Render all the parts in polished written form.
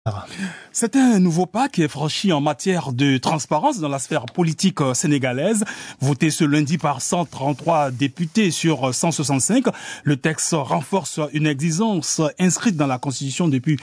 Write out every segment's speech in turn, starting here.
C'est un nouveau pas qui est franchi en matière de transparence dans la sphère politique sénégalaise. Voté ce lundi par 133 députés sur 165, le texte renforce une exigence inscrite dans la Constitution depuis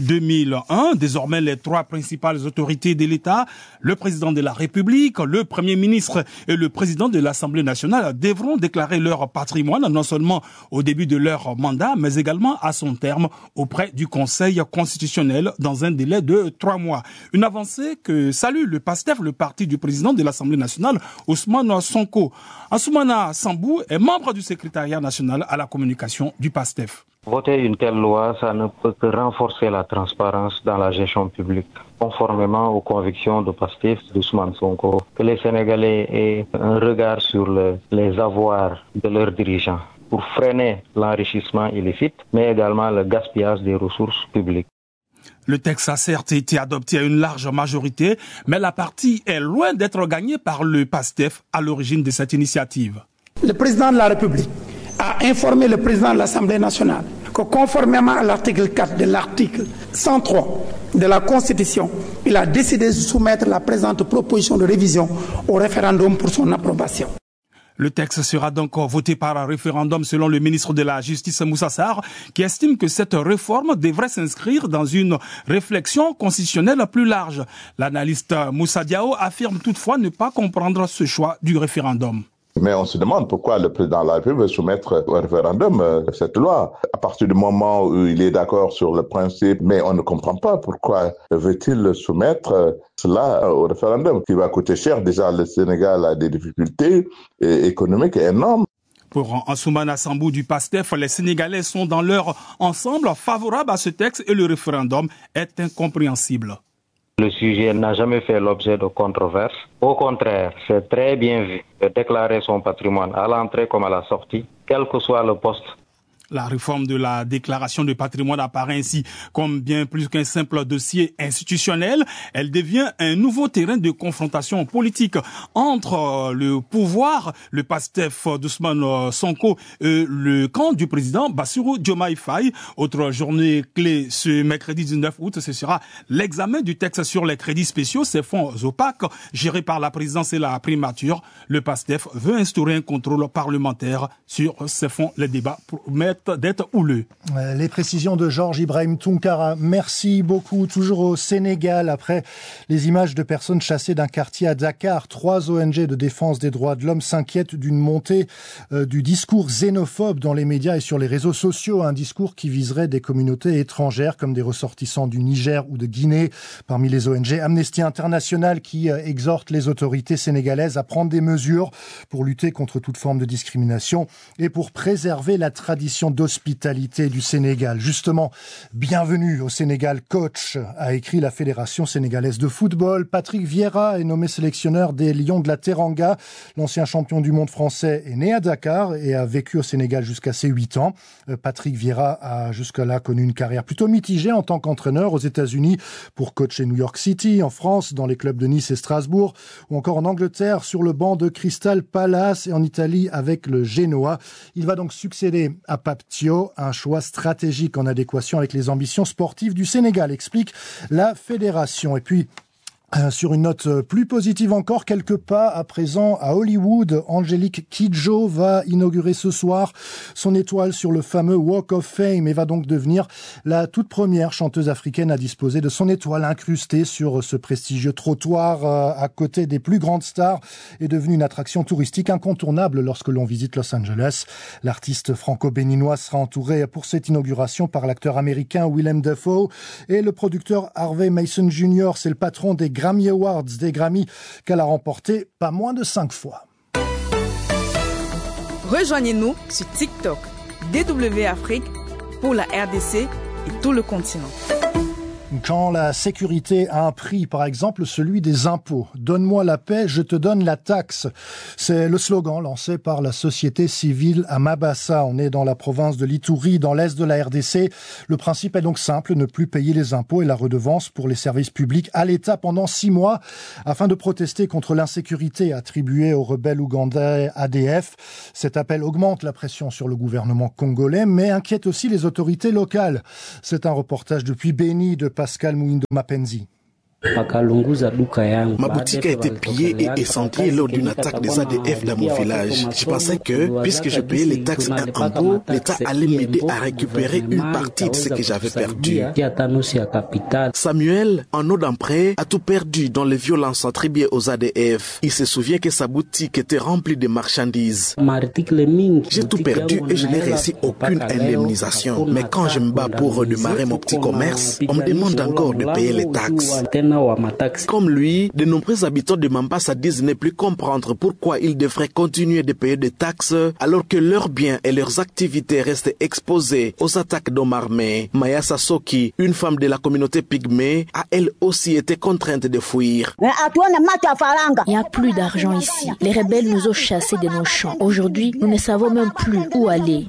2001. Désormais, les trois principales autorités de l'État, le président de la République, le Premier ministre et le président de l'Assemblée nationale devront déclarer leur patrimoine non seulement au début de leur mandat, mais également à son terme auprès du Conseil constitutionnel dans un délai de 3 mois. Une avancée que salue le PASTEF, le parti du président de l'Assemblée nationale, Ousmane Sonko. Ansoumana Sambou est membre du secrétariat national à la communication du PASTEF. Voter une telle loi, ça ne peut que renforcer la transparence dans la gestion publique. Conformément aux convictions de PASTEF d'Ousmane Sonko, que les Sénégalais aient un regard sur les avoirs de leurs dirigeants pour freiner l'enrichissement illicite, mais également le gaspillage des ressources publiques. Le texte a certes été adopté à une large majorité, mais la partie est loin d'être gagnée par le PASTEF à l'origine de cette initiative. Le président de la République a informé le président de l'Assemblée nationale que conformément à l'article 4 de l'article 103 de la Constitution, il a décidé de soumettre la présente proposition de révision au référendum pour son approbation. Le texte sera donc voté par un référendum selon le ministre de la Justice Moussa Sarr, qui estime que cette réforme devrait s'inscrire dans une réflexion constitutionnelle plus large. L'analyste Moussa Diao affirme toutefois ne pas comprendre ce choix du référendum. Mais on se demande pourquoi le président de la République veut soumettre au référendum cette loi. À partir du moment où il est d'accord sur le principe, mais on ne comprend pas pourquoi veut-il soumettre cela au référendum, qui va coûter cher. Déjà, le Sénégal a des difficultés économiques énormes. Pour Ansoumana Sambou du PASTEF, les Sénégalais sont dans leur ensemble favorables à ce texte et le référendum est incompréhensible. Le sujet n'a jamais fait l'objet de controverses. Au contraire, c'est très bien vu de déclarer son patrimoine à l'entrée comme à la sortie, quel que soit le poste. La réforme de la déclaration de patrimoine apparaît ainsi comme bien plus qu'un simple dossier institutionnel. Elle devient un nouveau terrain de confrontation politique entre le pouvoir, le PASTEF d'Ousmane Sonko et le camp du président Bassirou Diomaye Faye. Autre journée clé ce mercredi 19 août, ce sera l'examen du texte sur les crédits spéciaux, ces fonds opaques gérés par la présidence et la primature. Le PASTEF veut instaurer un contrôle parlementaire sur ces fonds. Les débats promettent d'être houleux. Les précisions de Georges Ibrahim Tounkara. Merci beaucoup. Toujours au Sénégal, après les images de personnes chassées d'un quartier à Dakar, 3 ONG de défense des droits de l'homme s'inquiètent d'une montée du discours xénophobe dans les médias et sur les réseaux sociaux. Un discours qui viserait des communautés étrangères comme des ressortissants du Niger ou de Guinée. Parmi les ONG, Amnesty International qui exhorte les autorités sénégalaises à prendre des mesures pour lutter contre toute forme de discrimination et pour préserver la tradition d'hospitalité du Sénégal. Justement, bienvenue au Sénégal, coach, a écrit la Fédération sénégalaise de football. Patrick Vieira est nommé sélectionneur des Lions de la Teranga. L'ancien champion du monde français est né à Dakar et a vécu au Sénégal jusqu'à ses 8 ans. Patrick Vieira a jusque-là connu une carrière plutôt mitigée en tant qu'entraîneur aux États-Unis pour coacher New York City, en France, dans les clubs de Nice et Strasbourg, ou encore en Angleterre sur le banc de Crystal Palace et en Italie avec le Genoa. Il va donc succéder à Thio, un choix stratégique en adéquation avec les ambitions sportives du Sénégal, explique la fédération. Et puis, sur une note plus positive encore, quelques pas à présent à Hollywood, Angélique Kidjo va inaugurer ce soir son étoile sur le fameux Walk of Fame et va donc devenir la toute première chanteuse africaine à disposer de son étoile incrustée sur ce prestigieux trottoir à côté des plus grandes stars, est devenue une attraction touristique incontournable lorsque l'on visite Los Angeles. L'artiste franco-béninois sera entouré pour cette inauguration par l'acteur américain Willem Dafoe et le producteur Harvey Mason Jr. C'est le patron des Grammy Awards, des Grammy qu'elle a remporté pas moins de 5 fois. Rejoignez-nous sur TikTok, DW Afrique, pour la RDC et tout le continent. Quand la sécurité a un prix, par exemple celui des impôts. Donne-moi la paix, je te donne la taxe. C'est le slogan lancé par la société civile à Mabassa. On est dans la province de l'Ituri, dans l'est de la RDC. Le principe est donc simple, ne plus payer les impôts et la redevance pour les services publics à l'État pendant 6 mois afin de protester contre l'insécurité attribuée aux rebelles ougandais ADF. Cet appel augmente la pression sur le gouvernement congolais, mais inquiète aussi les autorités locales. C'est un reportage depuis Beni de Pascal Mouindo Mapenzi. Ma boutique a été pillée et incendiée lors d'une attaque des ADF dans mon village. Je pensais que, puisque je payais les taxes et impôts, l'État allait m'aider à récupérer une partie de ce que j'avais perdu. Samuel, en Odampré, a tout perdu dans les violences attribuées aux ADF. Il se souvient que sa boutique était remplie de marchandises. J'ai tout perdu et je n'ai reçu aucune indemnisation. Mais quand je me bats pour redémarrer mon petit commerce, on me demande encore de payer les taxes. Comme lui, de nombreux habitants de Mambasa disent ne plus comprendre pourquoi ils devraient continuer de payer des taxes alors que leurs biens et leurs activités restent exposés aux attaques d'hommes armés. Maya Sasoki, une femme de la communauté pygmée, a elle aussi été contrainte de fuir. Il n'y a plus d'argent ici. Les rebelles nous ont chassés de nos champs. Aujourd'hui, nous ne savons même plus où aller.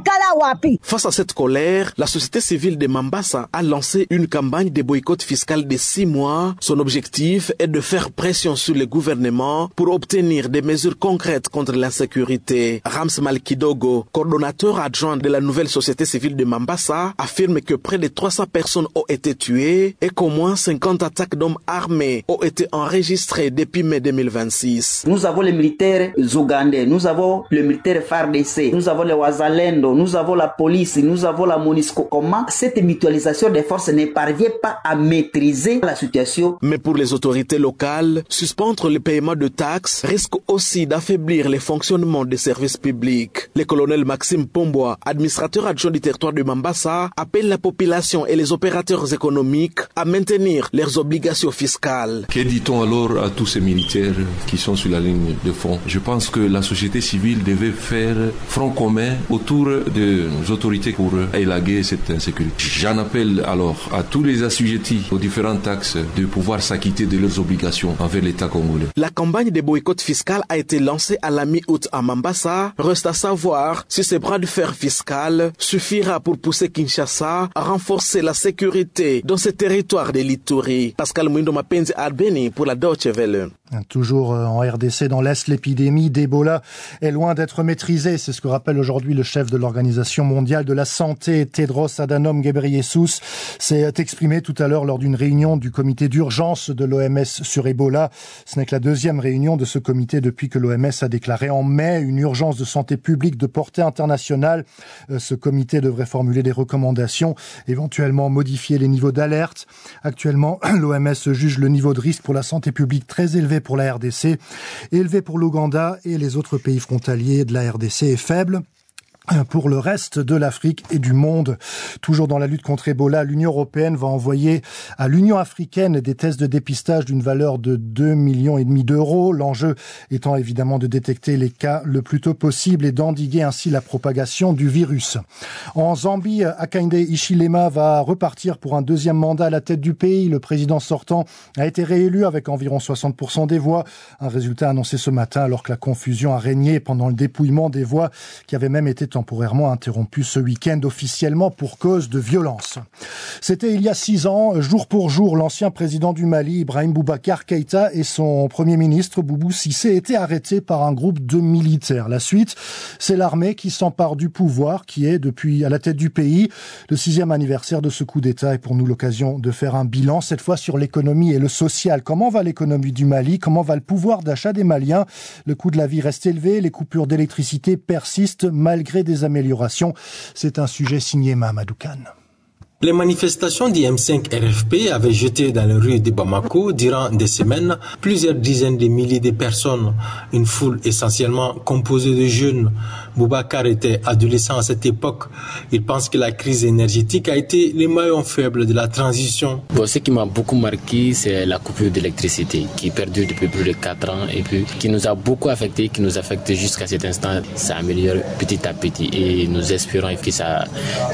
Face à cette colère, la société civile de Mambasa a lancé une campagne de boycott fiscal de 6 mois. Son objectif est de faire pression sur le gouvernement pour obtenir des mesures concrètes contre l'insécurité. Rams Malkidogo, coordonnateur adjoint de la nouvelle société civile de Mambasa, affirme que près de 300 personnes ont été tuées et qu'au moins 50 attaques d'hommes armés ont été enregistrées depuis mai 2026. Nous avons les militaires ougandais, nous avons le militaire FARDC, nous avons les Wazalendo, nous avons la police, nous avons la MONUSCO. Comment cette mutualisation des forces ne parvient pas à maîtriser la situation? Mais pour les autorités locales, suspendre le paiement de taxes risque aussi d'affaiblir le fonctionnement des services publics. Le colonel Maxime Pomboa, administrateur adjoint du territoire de Mambasa, appelle la population et les opérateurs économiques à maintenir leurs obligations fiscales. Que dit-on alors à tous ces militaires qui sont sur la ligne de front? Je pense que la société civile devait faire front commun autour des autorités pour élaguer cette insécurité. J'en appelle alors à tous les assujettis aux différentes taxes de pouvoir s'acquitter de leurs obligations envers l'État congolais. La campagne de boycott fiscal a été lancée à la mi-août à Mambasa. Reste à savoir si ce bras de fer fiscal suffira pour pousser Kinshasa à renforcer la sécurité dans ce territoire de l'Ituri. Pascal Mouindo Mapenzi Albeni pour la Deutsche Welle. Toujours en RDC, dans l'Est, l'épidémie d'Ebola est loin d'être maîtrisée. C'est ce que rappelle aujourd'hui le chef de l'Organisation mondiale de la santé, Tedros Adhanom Ghebreyesus, s'est exprimé tout à l'heure lors d'une réunion du comité d'urgence de l'OMS sur Ebola. Ce n'est que la deuxième réunion de ce comité depuis que l'OMS a déclaré en mai une urgence de santé publique de portée internationale. Ce comité devrait formuler des recommandations, éventuellement modifier les niveaux d'alerte. Actuellement, l'OMS juge le niveau de risque pour la santé publique très élevé pour la RDC, élevé pour l'Ouganda et les autres pays frontaliers de la RDC est faible pour le reste de l'Afrique et du monde. Toujours dans la lutte contre Ebola, l'Union européenne va envoyer à l'Union africaine des tests de dépistage d'une valeur de 2,5 millions d'euros. L'enjeu étant évidemment de détecter les cas le plus tôt possible et d'endiguer ainsi la propagation du virus. En Zambie, Hakainde Hichilema va repartir pour un deuxième mandat à la tête du pays. Le président sortant a été réélu avec environ 60% des voix. Un résultat annoncé ce matin alors que la confusion a régné pendant le dépouillement des voix qui avaient même été temporairement interrompu ce week-end officiellement pour cause de violence. C'était il y a 6 ans, jour pour jour, l'ancien président du Mali, Ibrahim Boubacar Keïta, et son premier ministre, Boubou Cissé, étaient arrêtés par un groupe de militaires. La suite, c'est l'armée qui s'empare du pouvoir, qui est depuis à la tête du pays. Le 6e anniversaire de ce coup d'État est pour nous l'occasion de faire un bilan, cette fois sur l'économie et le social. Comment va l'économie du Mali? Comment va le pouvoir d'achat des Maliens? Le coût de la vie reste élevé, les coupures d'électricité persistent malgré des améliorations. C'est un sujet signé Mahamadou Kane. Les manifestations du M5 RFP avaient jeté dans les rues de Bamako durant des semaines plusieurs dizaines de milliers de personnes, une foule essentiellement composée de jeunes. Boubacar était adolescent à cette époque. Il pense que la crise énergétique a été le maillon faible de la transition. Ce qui m'a beaucoup marqué, c'est la coupure d'électricité qui perdure depuis plus de 4 ans et puis qui nous a beaucoup affecté, qui nous affecte jusqu'à cet instant. Ça améliore petit à petit et nous espérons que ça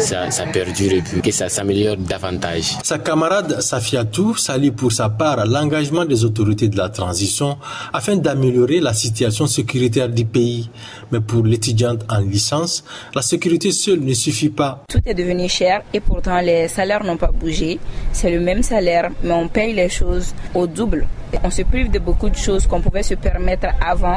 perdure et puis que ça s'améliore davantage. Sa camarade Safiatou salue pour sa part l'engagement des autorités de la transition afin d'améliorer la situation sécuritaire du pays. Mais pour l'étudiante en licence, la sécurité seule ne suffit pas. Tout est devenu cher et pourtant les salaires n'ont pas bougé. C'est le même salaire, mais on paye les choses au double. On se prive de beaucoup de choses qu'on pouvait se permettre avant,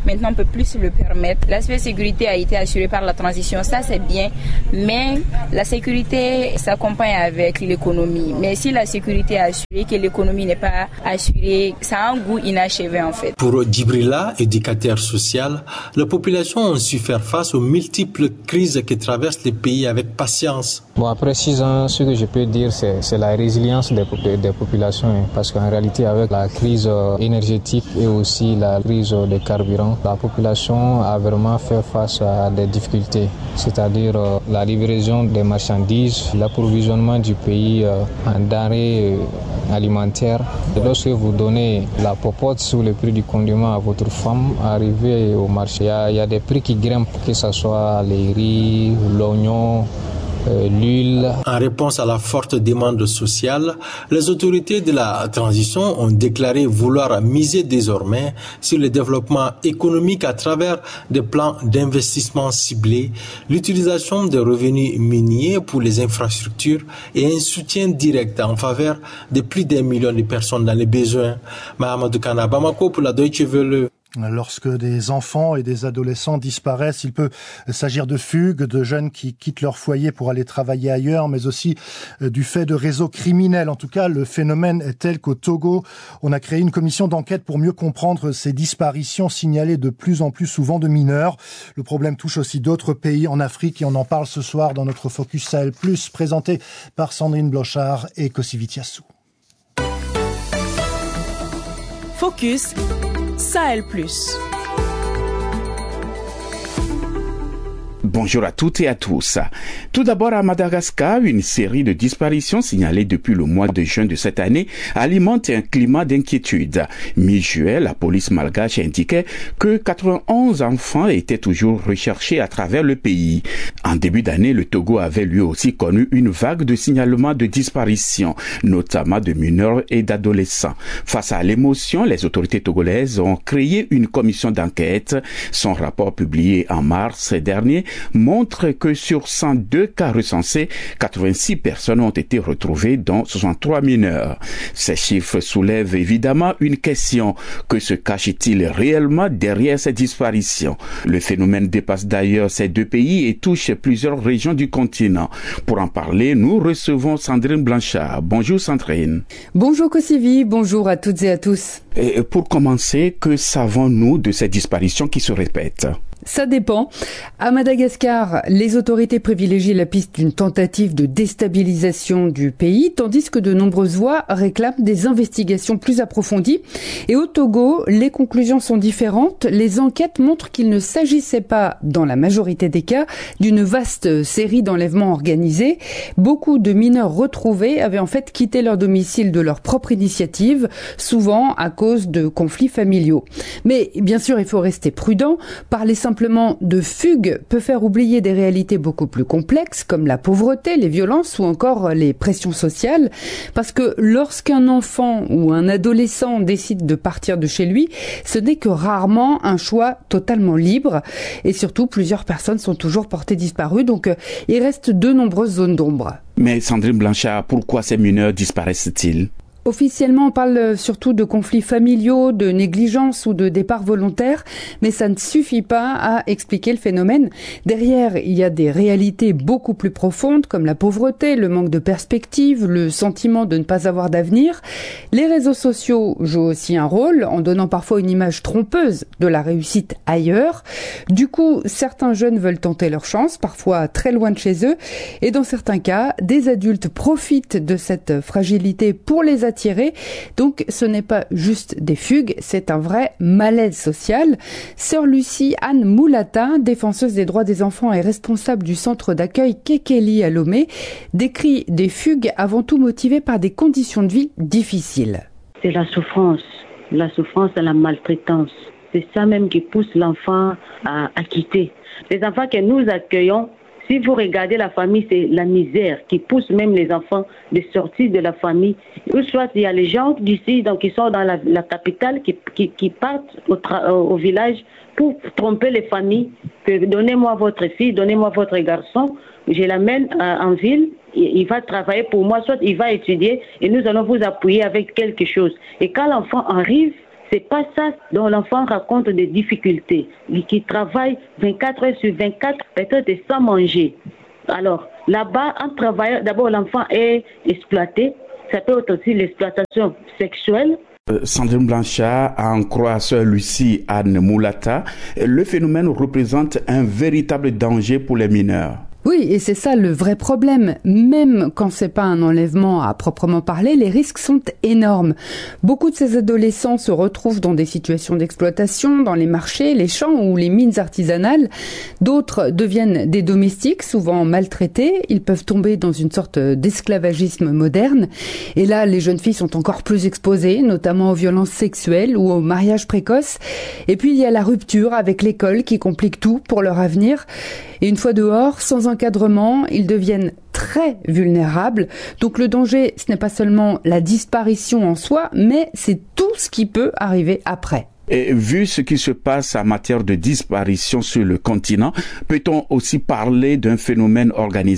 Maintenant, on peut plus se le permettre. L'aspect sécurité a été assuré par la transition, ça c'est bien, mais la sécurité s'accompagne avec l'économie. Mais si la sécurité est assurée, que l'économie n'est pas assurée, ça a un goût inachevé en fait. Pour Djibrila, éducateur social, la population a su faire face aux multiples crises que traversent les pays avec patience. Bon, après 6 ans, ce que je peux dire, c'est la résilience des populations. Parce qu'en réalité, avec la crise énergétique et aussi la crise des carburants, la population a vraiment fait face à des difficultés. C'est-à-dire la livraison des marchandises, l'approvisionnement du pays en denrées alimentaires. Et lorsque vous donnez la popote sous le prix du condiment à votre femme, arrivé au marché, il y a des prix qui grimpent, que ce soit les riz, l'oignon, l'huile. En réponse à la forte demande sociale, les autorités de la transition ont déclaré vouloir miser désormais sur le développement économique à travers des plans d'investissement ciblés, l'utilisation des revenus miniers pour les infrastructures et un soutien direct en faveur de plus d'1 million de personnes dans les besoins. Mahamadou Kana, Bamako pour la Deutsche Welle. Lorsque des enfants et des adolescents disparaissent, il peut s'agir de fugues, de jeunes qui quittent leur foyer pour aller travailler ailleurs, mais aussi du fait de réseaux criminels. En tout cas, le phénomène est tel qu'au Togo, on a créé une commission d'enquête pour mieux comprendre ces disparitions signalées de plus en plus souvent de mineurs. Le problème touche aussi d'autres pays en Afrique et on en parle ce soir dans notre Focus Sahel Plus, présenté par Sandrine Blochard et Kosivitiassou. Focus Sahel Plus. Bonjour à toutes et à tous. Tout d'abord à Madagascar, une série de disparitions signalées depuis le mois de juin de cette année alimente un climat d'inquiétude. Mi-juillet, la police malgache indiquait que 91 enfants étaient toujours recherchés à travers le pays. En début d'année, le Togo avait lui aussi connu une vague de signalements de disparitions, notamment de mineurs et d'adolescents. Face à l'émotion, les autorités togolaises ont créé une commission d'enquête. Son rapport publié en mars dernier montre que sur 102 cas recensés, 86 personnes ont été retrouvées, dont 63 mineurs. Ces chiffres soulèvent évidemment une question. Que se cache-t-il réellement derrière ces disparitions? Le phénomène dépasse d'ailleurs ces deux pays et touche plusieurs régions du continent. Pour en parler, nous recevons Sandrine Blanchard. Bonjour Sandrine. Bonjour Kosivi, bonjour à toutes et à tous. Et pour commencer, que savons-nous de ces disparitions qui se répètent? Ça dépend. À Madagascar, les autorités privilégient la piste d'une tentative de déstabilisation du pays, tandis que de nombreuses voix réclament des investigations plus approfondies. Et au Togo, les conclusions sont différentes. Les enquêtes montrent qu'il ne s'agissait pas, dans la majorité des cas, d'une vaste série d'enlèvements organisés. Beaucoup de mineurs retrouvés avaient en fait quitté leur domicile de leur propre initiative, souvent à cause de conflits familiaux. Mais bien sûr, il faut rester prudent. Parler simplement de fugue peut faire oublier des réalités beaucoup plus complexes comme la pauvreté, les violences ou encore les pressions sociales. Parce que lorsqu'un enfant ou un adolescent décide de partir de chez lui, ce n'est que rarement un choix totalement libre. Et surtout, plusieurs personnes sont toujours portées disparues, donc il reste de nombreuses zones d'ombre. Mais Sandrine Blanchard, pourquoi ces mineurs disparaissent-ils ? Officiellement, on parle surtout de conflits familiaux, de négligence ou de départ volontaire, mais ça ne suffit pas à expliquer le phénomène. Derrière, il y a des réalités beaucoup plus profondes comme la pauvreté, le manque de perspective, le sentiment de ne pas avoir d'avenir. Les réseaux sociaux jouent aussi un rôle en donnant parfois une image trompeuse de la réussite ailleurs. Du coup, certains jeunes veulent tenter leur chance, parfois très loin de chez eux, et dans certains cas, des adultes profitent de cette fragilité pour les attirer. Donc ce n'est pas juste des fugues, c'est un vrai malaise social. Sœur Lucie Anne Moulata, défenseuse des droits des enfants et responsable du centre d'accueil Kekeli à Lomé, décrit des fugues avant tout motivées par des conditions de vie difficiles. C'est la souffrance et la maltraitance. C'est ça même qui pousse l'enfant à quitter. Les enfants que nous accueillons, si vous regardez la famille, c'est la misère qui pousse même les enfants de sortir de la famille. Ou soit il y a les gens d'ici, donc qui sont dans la capitale, qui partent au village pour tromper les familles. Que donnez-moi votre fille, donnez-moi votre garçon, je l'amène en ville, il va travailler pour moi, soit il va étudier et nous allons vous appuyer avec quelque chose. Et quand l'enfant arrive, C'est pas ça dont l'enfant raconte des difficultés, qui travaille 24 heures sur 24, peut-être sans manger. Alors, là-bas, en travaillant, d'abord l'enfant est exploité, ça peut être aussi l'exploitation sexuelle. Sandrine Blanchard, à en croire sœur Lucie Anne Moulata, le phénomène représente un véritable danger pour les mineurs. Oui, et c'est ça le vrai problème. Même quand c'est pas un enlèvement à proprement parler, les risques sont énormes. Beaucoup de ces adolescents se retrouvent dans des situations d'exploitation, dans les marchés, les champs ou les mines artisanales. D'autres deviennent des domestiques, souvent maltraités. Ils peuvent tomber dans une sorte d'esclavagisme moderne. Et là, les jeunes filles sont encore plus exposées, notamment aux violences sexuelles ou au mariage précoce. Et puis, il y a la rupture avec l'école qui complique tout pour leur avenir. Et une fois dehors, sans encadrement, ils deviennent très vulnérables. Donc le danger, ce n'est pas seulement la disparition en soi, mais c'est tout ce qui peut arriver après. Et vu ce qui se passe en matière de disparition sur le continent, peut-on aussi parler d'un phénomène organisé ?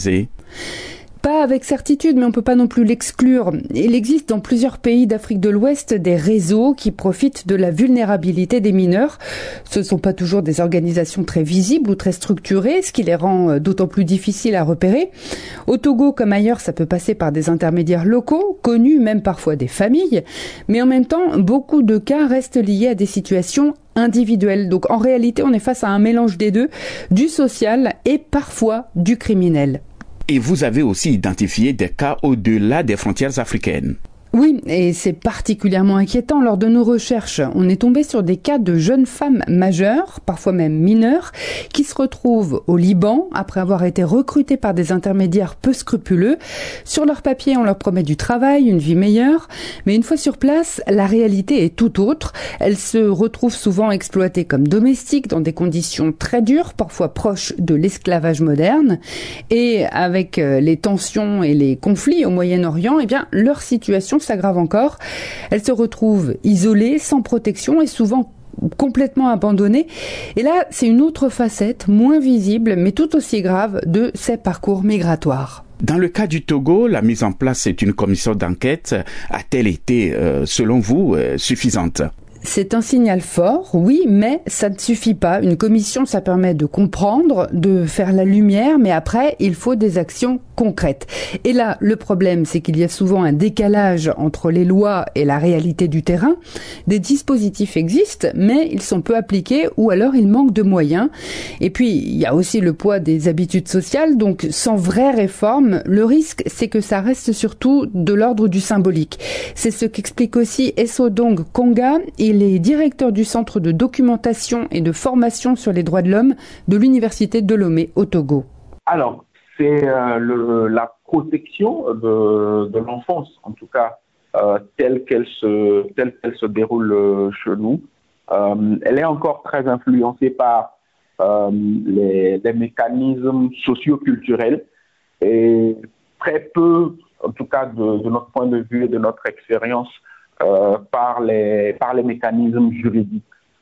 Pas avec certitude, mais on peut pas non plus l'exclure. Il existe dans plusieurs pays d'Afrique de l'Ouest des réseaux qui profitent de la vulnérabilité des mineurs. Ce ne sont pas toujours des organisations très visibles ou très structurées, ce qui les rend d'autant plus difficiles à repérer. Au Togo, comme ailleurs, ça peut passer par des intermédiaires locaux, connus même parfois des familles. Mais en même temps, beaucoup de cas restent liés à des situations individuelles. Donc en réalité, on est face à un mélange des deux, du social et parfois du criminel. Et vous avez aussi identifié des cas au-delà des frontières africaines. Oui, et c'est particulièrement inquiétant. Lors de nos recherches, on est tombé sur des cas de jeunes femmes majeures, parfois même mineures, qui se retrouvent au Liban après avoir été recrutées par des intermédiaires peu scrupuleux. Sur leur papier, on leur promet du travail, une vie meilleure, mais une fois sur place, la réalité est tout autre. Elles se retrouvent souvent exploitées comme domestiques dans des conditions très dures, parfois proches de l'esclavage moderne. Et avec les tensions et les conflits au Moyen-Orient, eh bien, leur situation s'aggrave encore. Elles se retrouvent isolées, sans protection et souvent complètement abandonnées. Et là, c'est une autre facette, moins visible, mais tout aussi grave, de ces parcours migratoires. Dans le cas du Togo, la mise en place d'une commission d'enquête a-t-elle été, selon vous, suffisante ? C'est un signal fort, oui, mais ça ne suffit pas. Une commission, ça permet de comprendre, de faire la lumière, mais après, il faut des actions concrètes. Et là, le problème, c'est qu'il y a souvent un décalage entre les lois et la réalité du terrain. Des dispositifs existent, mais ils sont peu appliqués ou alors il manque de moyens. Et puis, il y a aussi le poids des habitudes sociales, donc sans vraie réforme, le risque, c'est que ça reste surtout de l'ordre du symbolique. C'est ce qu'explique aussi Essodong Konga. Il est directeur du Centre de documentation et de formation sur les droits de l'homme de l'Université de Lomé au Togo. Alors, c'est la protection de l'enfance, en tout cas, telle qu'elle se déroule chez nous. Elle est encore très influencée par les mécanismes socio-culturels et très peu, en tout cas de notre point de vue et de notre expérience, par les mécanismes juridiques.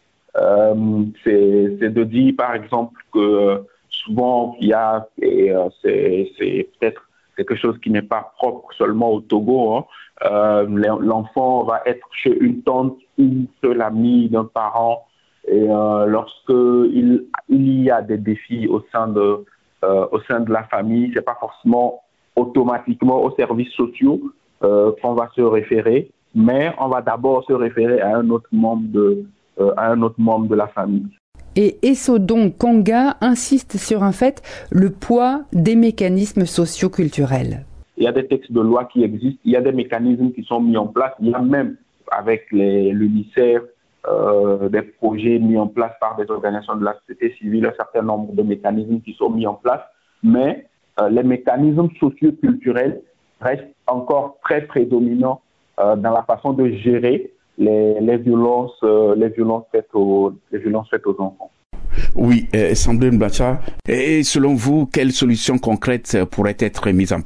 C'est de dire, par exemple, que souvent, il y a, et c'est peut-être quelque chose qui n'est pas propre seulement au Togo, l'enfant va être chez une tante ou seul ami d'un parent, et lorsqu'il y a des défis au sein de la famille, c'est pas forcément automatiquement aux services sociaux qu'on va se référer, mais on va d'abord se référer à un autre membre de la famille. Et Essodong Konga insiste sur un fait, le poids des mécanismes socio-culturels. Il y a des textes de loi qui existent, il y a des mécanismes qui sont mis en place, il y a même avec l'UNICEF des projets mis en place par des organisations de la société civile, un certain nombre de mécanismes qui sont mis en place, mais les mécanismes socio-culturels restent encore très prédominants dans la façon de gérer les violences faites aux enfants. Oui, Sandrine Blanchard. Et selon vous, quelles solutions concrètes pourraient être mises en place ?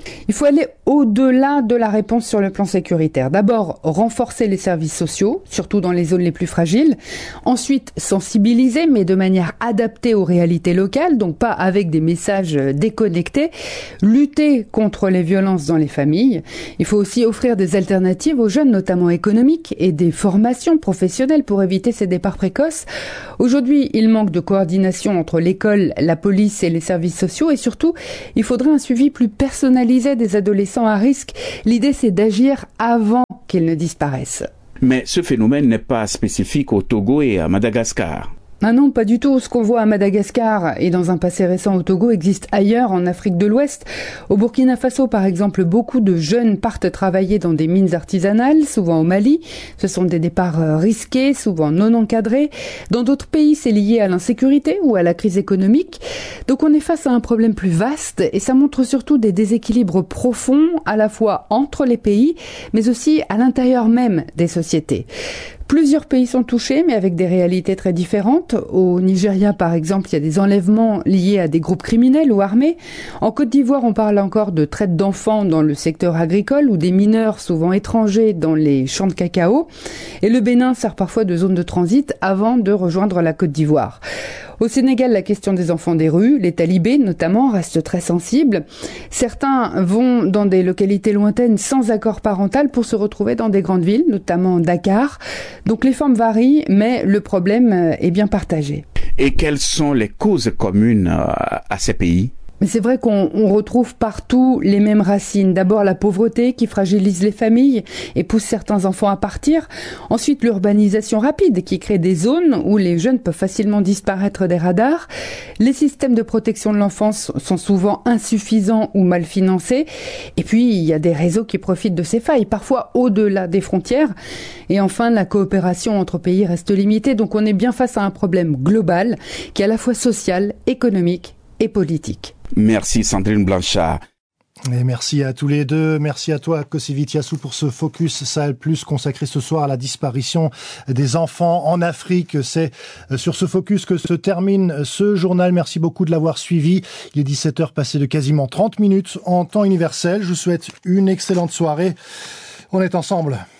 Il faut aller au-delà de la réponse sur le plan sécuritaire. D'abord, renforcer les services sociaux, surtout dans les zones les plus fragiles. Ensuite, sensibiliser, mais de manière adaptée aux réalités locales, donc pas avec des messages déconnectés. Lutter contre les violences dans les familles. Il faut aussi offrir des alternatives aux jeunes, notamment économiques, et des formations professionnelles pour éviter ces départs précoces. Aujourd'hui, il manque de coordination entre l'école, la police et les services sociaux, et surtout, il faudrait un suivi plus personnalisé des adolescents à risque. L'idée, c'est d'agir avant qu'ils ne disparaissent. Mais ce phénomène n'est pas spécifique au Togo et à Madagascar. Ah non, pas du tout. Ce qu'on voit à Madagascar et dans un passé récent au Togo existe ailleurs, en Afrique de l'Ouest. Au Burkina Faso, par exemple, beaucoup de jeunes partent travailler dans des mines artisanales, souvent au Mali. Ce sont des départs risqués, souvent non encadrés. Dans d'autres pays, c'est lié à l'insécurité ou à la crise économique. Donc on est face à un problème plus vaste et ça montre surtout des déséquilibres profonds, à la fois entre les pays, mais aussi à l'intérieur même des sociétés. Plusieurs pays sont touchés, mais avec des réalités très différentes. Au Nigeria, par exemple, il y a des enlèvements liés à des groupes criminels ou armés. En Côte d'Ivoire, on parle encore de traite d'enfants dans le secteur agricole ou des mineurs, souvent étrangers, dans les champs de cacao. Et le Bénin sert parfois de zone de transit avant de rejoindre la Côte d'Ivoire. Au Sénégal, la question des enfants des rues, les talibés notamment, reste très sensible. Certains vont dans des localités lointaines sans accord parental pour se retrouver dans des grandes villes, notamment Dakar. Donc les formes varient, mais le problème est bien partagé. Et quelles sont les causes communes à ces pays ? Mais c'est vrai qu'on retrouve partout les mêmes racines. D'abord la pauvreté qui fragilise les familles et pousse certains enfants à partir. Ensuite l'urbanisation rapide qui crée des zones où les jeunes peuvent facilement disparaître des radars. Les systèmes de protection de l'enfance sont souvent insuffisants ou mal financés. Et puis il y a des réseaux qui profitent de ces failles, parfois au-delà des frontières. Et enfin la coopération entre pays reste limitée. Donc on est bien face à un problème global qui est à la fois social, économique et politique. Merci Sandrine Blanchard. Et merci à tous les deux. Merci à toi, Kossivit Yassou, pour ce Focus Sahel Plus consacré ce soir à la disparition des enfants en Afrique. C'est sur ce Focus que se termine ce journal. Merci beaucoup de l'avoir suivi. Il est 17h passé de quasiment 30 minutes en temps universel. Je vous souhaite une excellente soirée. On est ensemble.